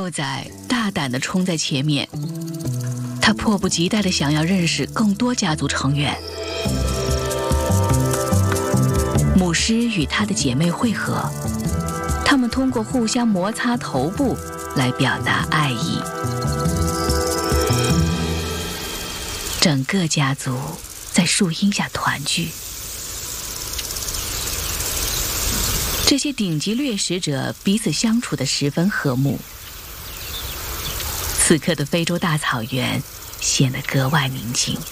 幼崽大胆地冲在前面，他迫不及待地想要认识更多家族成员。母狮与她的姐妹会合，她们通过互相摩擦头部来表达爱意。整个家族在树荫下团聚。这些顶级掠食者彼此相处得十分和睦。此刻的非洲大草原显得格外宁静。